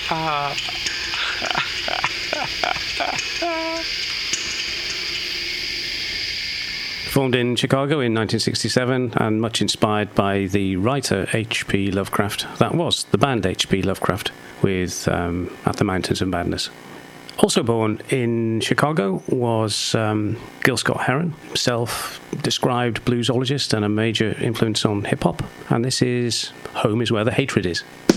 Formed in Chicago in 1967 and much inspired by the writer H.P. Lovecraft. That was the band H.P. Lovecraft with At the Mountains of Madness. Also born in Chicago was Gil Scott-Heron, self-described bluesologist and a major influence on hip-hop. And this is Home is Where the Hatred Is.